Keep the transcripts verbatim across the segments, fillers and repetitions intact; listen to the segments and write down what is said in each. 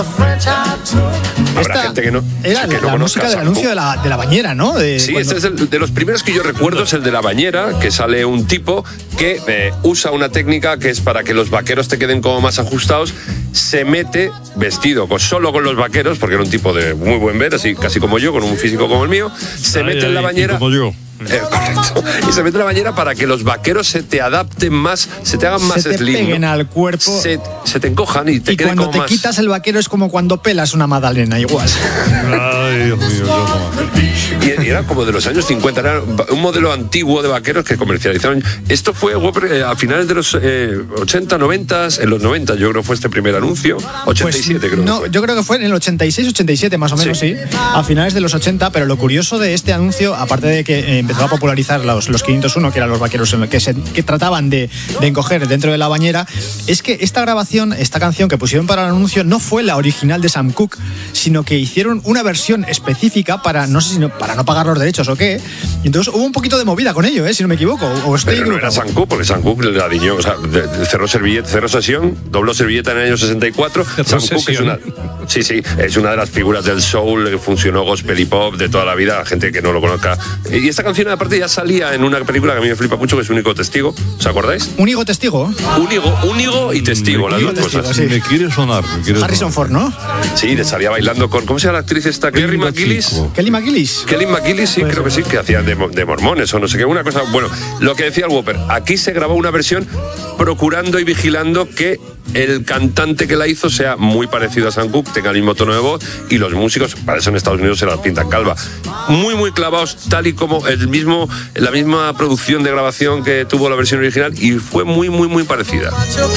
Habrá gente que no, era que la, no la música del anuncio de la, de la bañera, ¿no? De, sí, cuando... este es el, de los primeros que yo recuerdo, es el de la bañera, que sale un tipo que eh, usa una técnica que es para que los vaqueros te queden como más ajustados. Se mete vestido con, solo con los vaqueros, porque era un tipo de muy buen ver, así casi como yo, con un físico como el mío. Se ay, mete ay, en la bañera. Como yo. Eh, correcto. Y se mete en la bañera para que los vaqueros se te adapten más, se te hagan más se te slim. peguen ¿no? al cuerpo. Se, se te encojan y te y queden cuando como te más. quitas el vaquero es como cuando pelas una magdalena, igual. Ay, Dios mío, Dios mío. Y, y era como de los años cincuenta, era un modelo antiguo de vaqueros que comercializaron. Esto fue eh, a finales de los eh, ochenta, noventa, en los noventa yo creo que fue este primer anuncio, ochenta y siete Pues, creo no, que fue. yo creo que fue en el ochenta y seis, ochenta y siete más o menos, sí. sí, a finales de los ochenta, pero lo curioso de este anuncio, aparte de que eh, empezó a popularizar los, los quinientos uno, que eran los vaqueros que, se, que trataban de, de encoger dentro de la bañera, es que esta grabación, esta canción que pusieron para el anuncio no fue la original de Sam Cooke, sino que hicieron una versión específica para, no sé si no, para no pagar los derechos o qué, y entonces hubo un poquito de movida con ello, ¿eh? Si no me equivoco, o estoy Pero no era Sam Cooke, porque Sam Cooke la diñó, o sea, cerró servilleta, cerró sesión, dobló servilleta en el año sesenta y cuatro. Sam Cooke es una, sí, sí, es una de las figuras del soul, que funcionó gospel y pop de toda la vida, la gente que no lo conozca. Y esta canción aparte ya salía en una película que a mí me flipa mucho, que es Único Testigo, ¿os acordáis? ¿Único Testigo? Único, único y Testigo, las dos testigo, cosas. sí. Me quiere sonar. Me quiere Harrison sonar. Ford, ¿no? Sí, le salía bailando con, ¿cómo se llama la actriz esta? Kerry McGillis. Kelly McGillis. Kelly McGillis, sí, Pues, creo que sí, que hacía de, de mormones o no sé qué, una cosa. Bueno, lo que decía el Whopper, aquí se grabó una versión procurando y vigilando que el cantante que la hizo sea muy parecido a Sam Cooke, tenga el mismo tono de voz, y los músicos, para eso en Estados Unidos se las pintan calva. Muy, muy clavados, tal y como el mismo, la misma producción de grabación que tuvo la versión original, y fue muy, muy, muy parecida.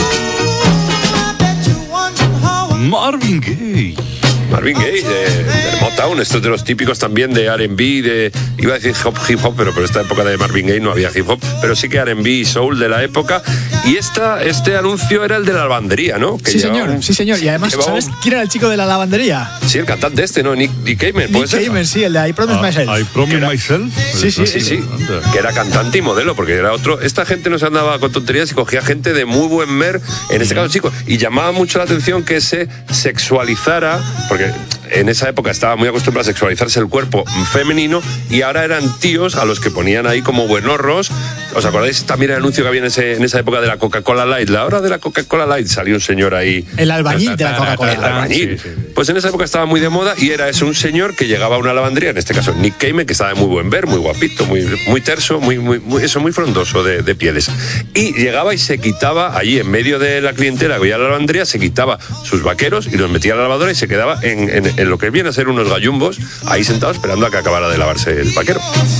Marvin Gaye. Marvin Gaye, de, de Motown, estos de los típicos también de R and B, de, iba a decir hop, hip hop, pero por esta época de Marvin Gaye no había hip hop, pero sí que R and B y soul de la época. Y esta, este anuncio era el de la lavandería, ¿no? Que sí, señor, un, sí, señor. Y además, ¿sabes un, quién era el chico de la lavandería? Sí, el cantante este, ¿no? Nick, Nick Cayman, ¿puede Nick ser? Cayman, sí, el de I Promise Ah, Myself. I Promise Era, Myself. Sí, sí, sí, sí, que era cantante y modelo, porque era otro. Esta gente no se andaba con tonterías y cogía gente de muy buen ver, en este caso chicos, y llamaba mucho la atención que se sexualizara, porque en esa época estaba muy acostumbrado a sexualizarse el cuerpo femenino, y ahora eran tíos a los que ponían ahí como buenorros. ¿Os acordáis también el anuncio que había en, ese, en esa época de la Coca-Cola Light? La hora de la Coca-Cola Light, salió un señor ahí. El albañil de la Coca-Cola. El albañil. Sí, sí. Pues en esa época estaba muy de moda, y era eso, un señor que llegaba a una lavandería, en este caso Nick Cayman, que estaba de muy buen ver, muy guapito, muy, muy terso, muy, muy, muy, eso, muy frondoso de, de pieles. Y llegaba y se quitaba allí en medio de la clientela que había en la lavandería, se quitaba sus vaqueros y los metía a la lavadora y se quedaba en, en, en lo que viene a ser unos gallumbos, ahí sentado esperando a que acabara de lavarse el vaquero.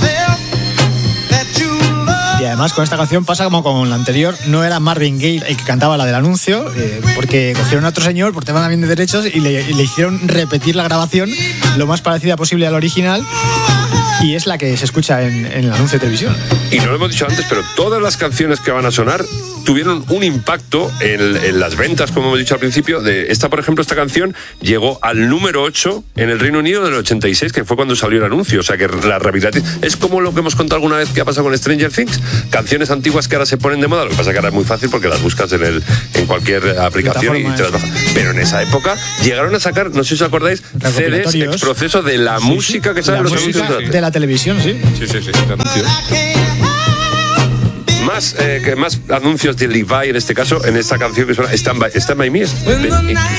Y además con esta canción pasa como con la anterior, no era Marvin Gaye el que cantaba la del anuncio, eh, porque cogieron a otro señor por tema también de derechos y le, y le hicieron repetir la grabación lo más parecida posible al original, y es la que se escucha en, en el anuncio de televisión. Y no lo hemos dicho antes, pero todas las canciones que van a sonar tuvieron un impacto en, en las ventas, como hemos dicho al principio. De esta, por ejemplo, esta canción llegó al número ocho en el Reino Unido del ochenta y seis, que fue cuando salió el anuncio. O sea que la rehabilitación es como lo que hemos contado alguna vez que ha pasado con Stranger Things, canciones antiguas que ahora se ponen de moda. Lo que pasa es que ahora es muy fácil porque las buscas en, el, en cualquier aplicación y te las bajas. Pero en esa época llegaron a sacar, no sé si os acordáis, C Ds ex proceso de la sí, música que sale en los música anuncios de la televisión, sí. Sí, sí, sí, de anuncios. Más, eh, que más anuncios de Levi en este caso, en esta canción que suena Stand By, Stand By Me.